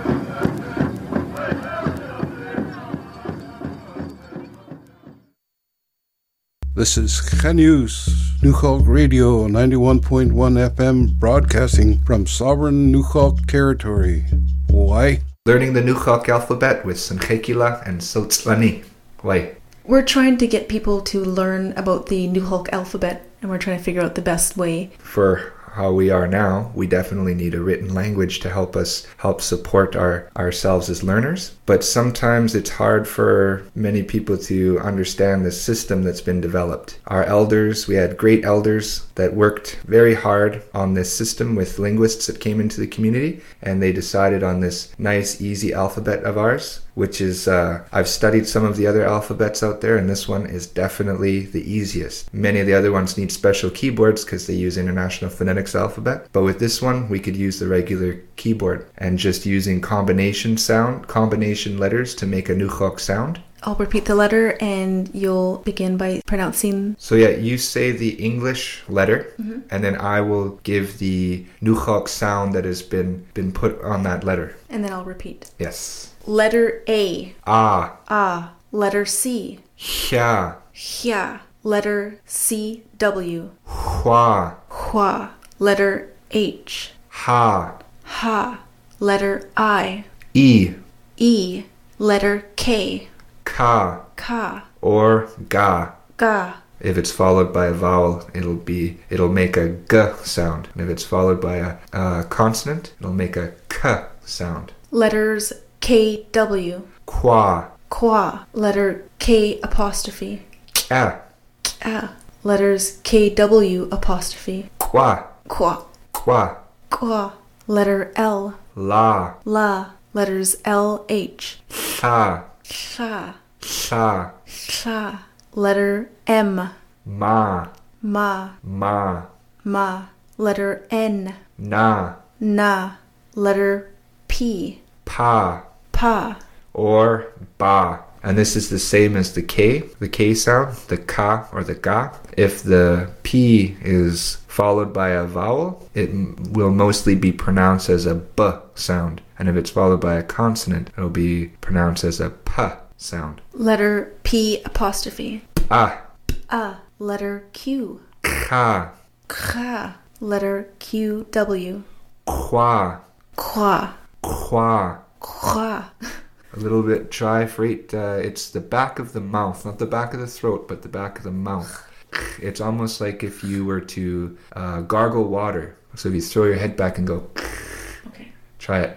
This is Genius, Nuxalk Radio 91.1 FM, broadcasting from sovereign Nuxalk territory. Why? Learning the Nuxalk alphabet with Sankhekila and Sotzlani. Why? We're trying to get people to learn about the Nuxalk alphabet, and we're trying to figure out the best way. For how we are now, we definitely need a written language to help support ourselves as learners. But sometimes it's hard for many people to understand the system that's been developed. Our elders, we had great elders that worked very hard on this system with linguists that came into the community, and they decided on this nice, easy alphabet of ours, which is, I've studied some of the other alphabets out there, and this one is definitely the easiest. Many of the other ones need special keyboards because they use International Phonetics alphabet, but with this one, we could use the regular keyboard and just using combination letters to make a Nuxalk sound. I'll repeat the letter and you'll begin by pronouncing. So yeah, you say the English letter, and then I will give the Nuxalk sound that has been put on that letter. And then I'll repeat. Yes. Letter A. Ah. Ah. Letter C. Hya. Hya. Letter C. W. Hua. Hua. Letter H. Ha. Ha. Letter I. E. E. Letter K. Ka. Ka. Or ga. Ga. If it's followed by a vowel, it'll make a g sound. And if it's followed by a consonant, it'll make a k sound. Letters K W. Qua. Qua. Letter K apostrophe. Kya. Kya. Letters K W apostrophe. Qua. Qua. Qua. Qua. Letter L. La. La. Letters L H. Sha. Sha. Sha. Sha. Letter M. Ma. Ma. Ma. Ma. Letter N. Na. Na. Letter P. Pa. Pa. Or ba. And this is the same as the K sound, the ka or the ga. If the P is followed by a vowel, it will mostly be pronounced as a b sound. And if it's followed by a consonant, it'll be pronounced as a p sound. Letter P apostrophe. Ah. A. Letter Q. Ka. Ka. Letter Q W. Qua. Qua. Qua. Qua. A little bit try for it. It's the back of the mouth, not the back of the throat, but the back of the mouth. It's almost like if you were to gargle water. So if you throw your head back and go, Okay. Try it.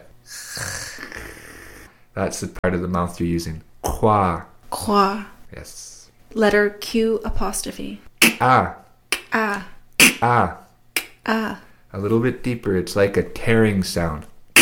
That's the part of the mouth you're using. Qua. Qua. Yes. Letter Q apostrophe. Ah. Ah. Ah. Ah. A little bit deeper. It's like a tearing sound.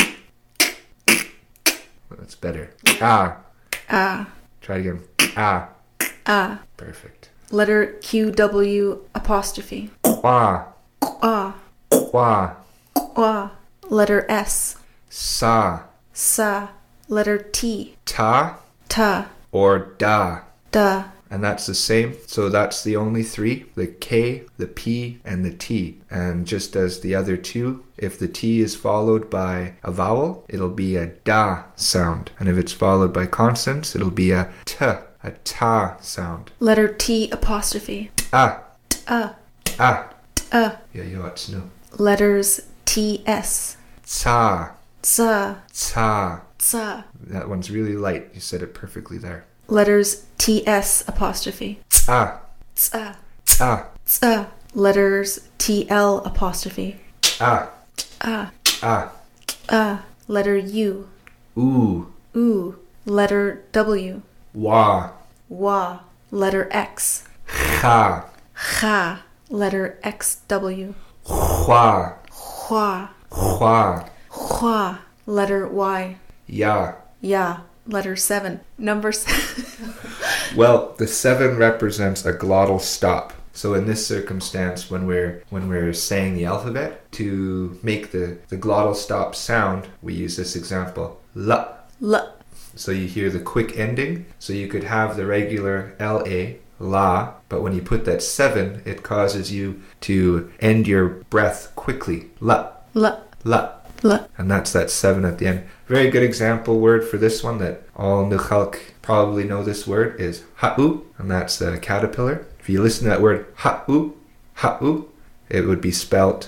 That's better. Ah. Ah. Try it again. Ah. Ah. Perfect. Letter Q W apostrophe. Qua. Qua. Qua. Qua. Letter S. Sa. Sa. Letter T. Ta. Ta. Or da. Da. And that's the same. So that's the only three, the K, the P, and the T. And just as the other two, if the T is followed by a vowel, it'll be a da sound. And if it's followed by consonants, it'll be a ta sound. Letter T apostrophe. Ah. Ah. Ah. Ah. Yeah, you ought to know. Letters T S. Ta. Sa. Ta. Sa. That one's really light. You said it perfectly there. Letters T S apostrophe. Ah. Tsa. Ah. Tsa. Letters T L apostrophe. Ah. Ah. Ah. Ah. Letter U. Ooh. Ooh. Letter W. Wa. Wa. Letter X. Ha. Cha. Letter X W. Hua. Hua. Hua. Hua. Letter Y. Ya. Ya. Letter 7. Number 7. Well, the 7 represents a glottal stop. So in this circumstance, when we're saying the alphabet, to make the glottal stop sound, we use this example. La. La. So you hear the quick ending. So you could have the regular L-A, la, but when you put that 7, it causes you to end your breath quickly. La. La. La. La. And that's that 7 at the end. Very good example word for this one that all Nukhalk probably know this word is ha'u, and that's a caterpillar. If you listen to that word ha'u, ha'u, it would be spelt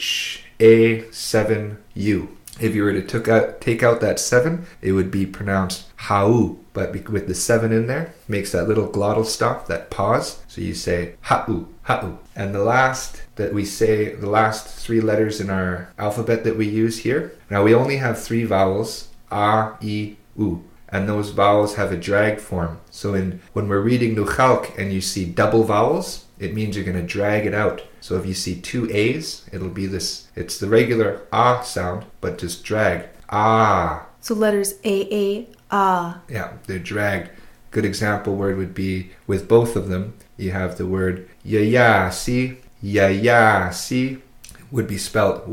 H-A-7-U. If you were to take out that 7, it would be pronounced ha'u. But with the 7 in there, makes that little glottal stop, that pause. So you say ha'u, ha'u. And the last that we say, the last 3 letters in our alphabet that we use here. Now we only have 3 vowels, a, I, u. And those vowels have a drag form. So when we're reading Nukhalk and you see double vowels, it means you're going to drag it out. So if you see 2 A's, it'll be this, it's the regular ah sound, but just drag. Ah. So letters A, ah. Yeah, they're dragged. Good example word would be, with both of them, you have the word ya-ya-si. Ya-ya-si would be spelled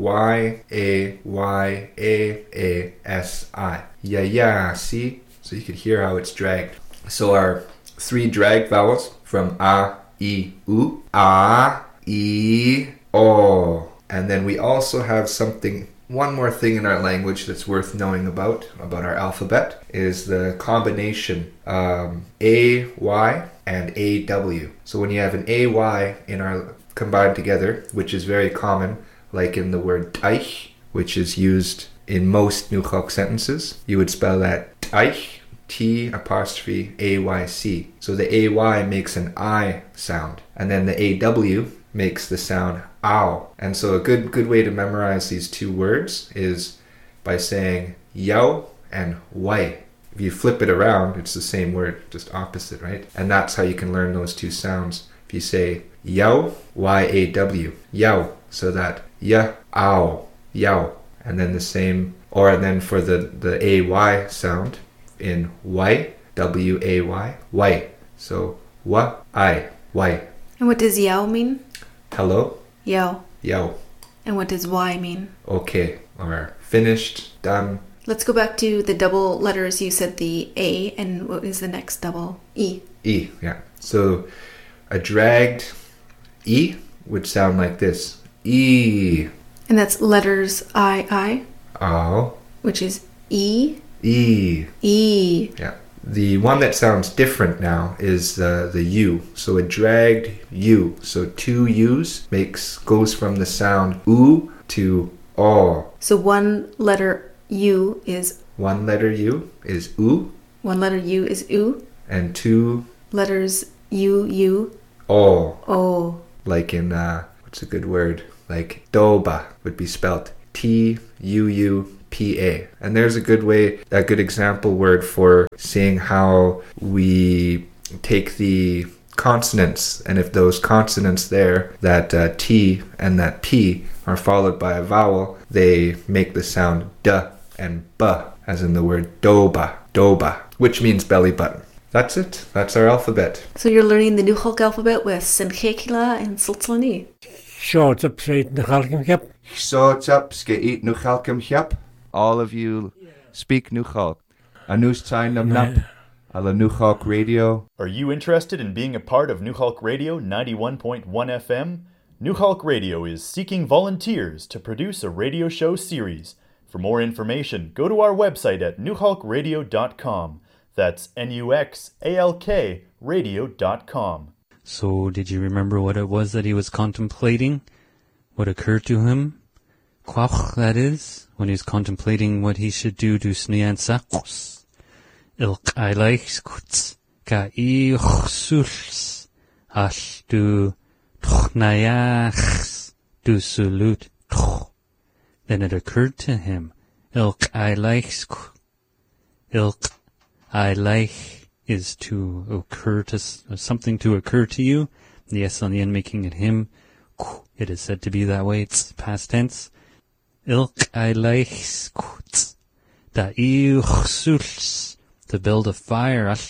Y-A-Y-A-A-S-I. Ya-ya-si. So you could hear how it's dragged. So our 3 dragged vowels from a, I, u, a, I, o. And then we also have one more thing in our language that's worth knowing about our alphabet, is the combination A-Y and A-W. So when you have an A-Y combined together, which is very common, like in the word teich, which is used in most Nukhalk sentences, you would spell that teich, T''AYC. So the AY makes an I sound, and then the AW makes the sound ow. And so a good way to memorize these 2 words is by saying yao and wai. If you flip it around, it's the same word, just opposite, right? And that's how you can learn those 2 sounds. If you say yao, Y-A-W, yao, so that ya, ow, yao. And then the same, or then for the A-Y sound, in Y, W-A-Y, Y. So wa, I, Y. And what does yao mean? Hello. Yao. Yao. And what does Y mean? Okay, or finished, done. Let's go back to the double letters. You said the A, and what is the next double? E. E, yeah. So a dragged E would sound like this. E. And that's letters I. Ow. Which is E. E. E. Yeah. The one that sounds different now is the U. So a dragged U. So 2 U's goes from the sound oo to o. So one letter U is... One letter U is oo. One letter U is oo. And 2 letters U, o. O. Like in, what's a good word? Like doba would be spelt T-U-U-P-A. And there's a good example word for seeing how we take the consonants, and if those consonants there, that T and that P, are followed by a vowel, they make the sound D and B, as in the word doba, which means belly button. That's it. That's our alphabet. So you're learning the Nukhalk alphabet with Simchekila and Sultlani. Short up straight Nukhalkim Hjap. Short up skeit Nukhalkim Hjap. All of you speak Nukhalk. Anus Tain Nam Nap. Ala Nukhalk Radio. Are you interested in being a part of Nukhalk Radio 91.1 FM? Nukhalk Radio is seeking volunteers to produce a radio show series. For more information, go to our website at nukhalkradio.com. That's NUXALK radio.com. So, did you remember what it was that he was contemplating? What occurred to him? Quach, that is, when he was contemplating what he should do to Sniansakos. Ilk ailaich kuts ka ichsuls as du tchnayachs du sulut tch. Then it occurred to him, ilk ailaich is to occur to something to occur to you. The S on the end making it him. It is said to be that way. It's past tense. Ilk ailaich kuts da ichsuls. To build a fire on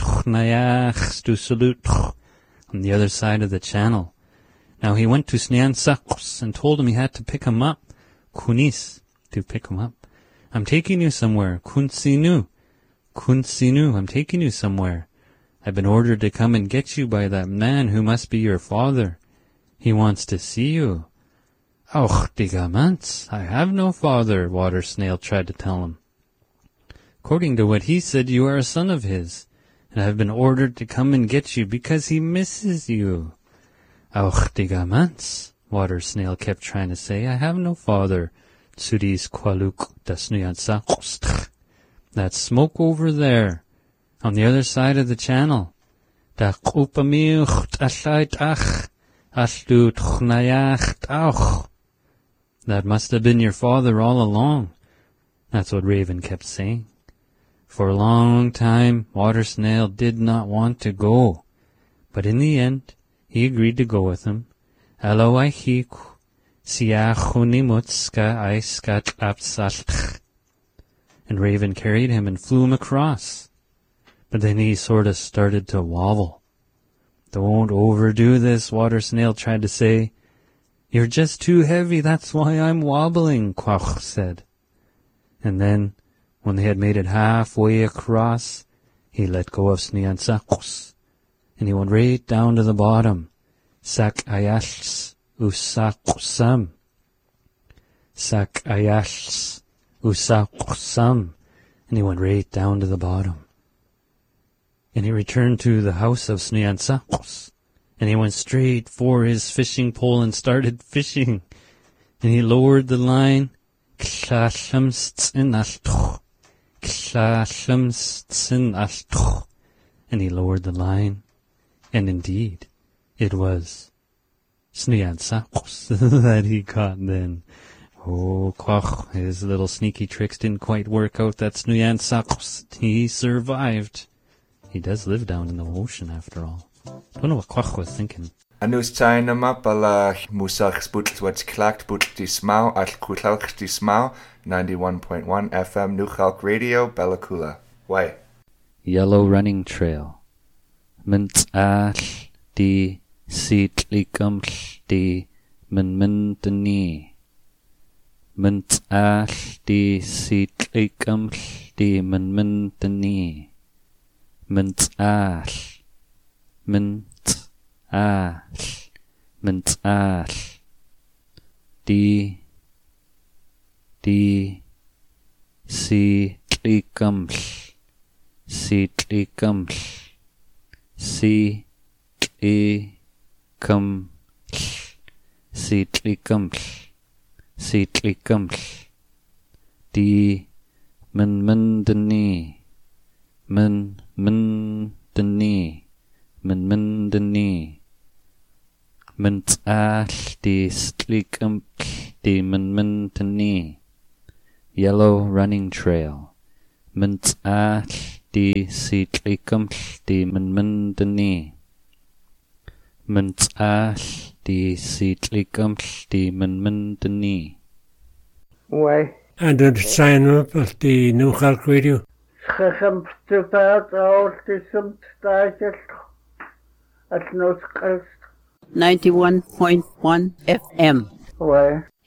the other side of the channel. Now he went to Sniansakos and told him he had to pick him up. Kunis, to pick him up. I'm taking you somewhere. Kunsinu, I'm taking you somewhere. I've been ordered to come and get you by that man who must be your father. He wants to see you. Och, digamants, I have no father, Water Snail tried to tell him. According to what he said, you are a son of his, and I have been ordered to come and get you because he misses you. Och, digamants, Water Snail kept trying to say, I have no father. Tsuris kwaluk dasnuyansa. That smoke over there, on the other side of the channel. Da kupamiuch ashait ach, ashlut chnayacht auch. That must have been your father all along. That's what Raven kept saying. For a long time, Water Snail did not want to go, but in the end, he agreed to go with him. Alo aichiku, siachunimutska aiskat apsaltch. And Raven carried him and flew him across. But then he sort of started to wobble. Don't overdo this, Water Snail tried to say. You're just too heavy, that's why I'm wobbling, Quach said. And then, when they had made it halfway across, he let go of Sniansakus, and he went right down to the bottom. Sak ayashs usakusam. Sak ayashs usakusam. And he went right down to the bottom. And he returned to the house of Sniansakus. And he went straight for his fishing pole and started fishing. And he lowered the line. And he lowered the line. And indeed, it was Sniansakus that he caught then. Oh, Quach, his little sneaky tricks didn't quite work out. That Sniansakus, he survived. He does live down in the ocean after all. Don't know what Quach was thinking. Anus China pala musach sputl what's clacked but di smau al kutalk di smau 91.1 FM Nuchalk Radio Bellacula. Why? Yellow Running Trail. Mint al di seat likam di min dani. Mint al di seat likam di min dani. Mint al. Mint al. Mint al. Di si likam si likam si likam si likam si likam di min dani min dani min dani mint al di likam di min dani. Yellow Running Trail. Mint al di si likam di min dani. Mint al di si likam di min dani. Why? And the sign up of the Nuchalk Radio. Schacham stupaat al tisum stajel at Noskast. 91.1 FM. Why?